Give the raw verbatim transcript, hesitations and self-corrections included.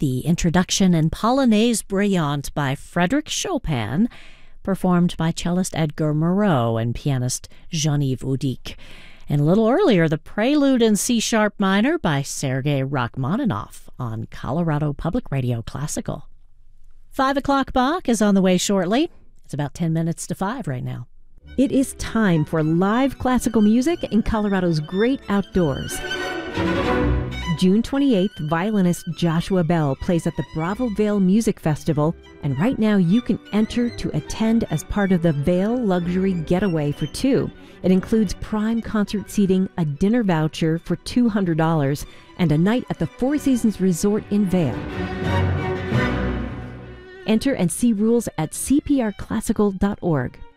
the introduction and Polonaise Brillante by Frédéric Chopin, performed by cellist Edgar Moreau and pianist Jean-Yves Oudic. And a little earlier, the Prelude in C-sharp minor by Sergei Rachmaninoff on Colorado Public Radio Classical. Five o'clock Bach is on the way shortly. It's about ten minutes to five right now. It is time for live classical music in Colorado's great outdoors. June twenty-eighth, violinist Joshua Bell plays at the Bravo Vail Music Festival, and right now you can enter to attend as part of the Vail Luxury Getaway for Two. It includes prime concert seating, a dinner voucher for two hundred dollars, and a night at the Four Seasons Resort in Vail. Enter and see rules at c p r classical dot org.